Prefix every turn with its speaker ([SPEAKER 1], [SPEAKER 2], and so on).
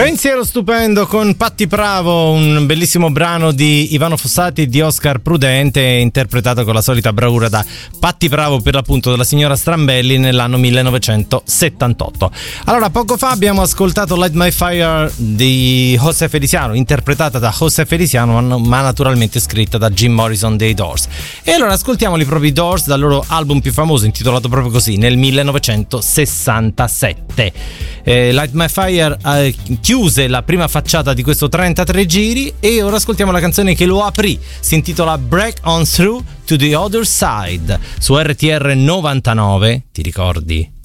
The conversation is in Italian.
[SPEAKER 1] Pensiero stupendo con Patti Pravo, un bellissimo brano di Ivano Fossati e di Oscar Prudente, interpretato con la solita bravura da Patti Pravo, per l'appunto della signora Strambelli, nell'anno 1978. Allora, poco fa abbiamo ascoltato Light My Fire di José Feliciano, interpretata da José Feliciano, ma naturalmente scritta da Jim Morrison dei Doors. E allora ascoltiamoli proprio i Doors dal loro album più famoso, intitolato proprio così, nel 1967. Light My Fire chiuse la prima facciata di questo 33 giri e ora ascoltiamo la canzone che lo aprì. Si intitola Break On Through to the Other Side su RTR 99. Ti ricordi?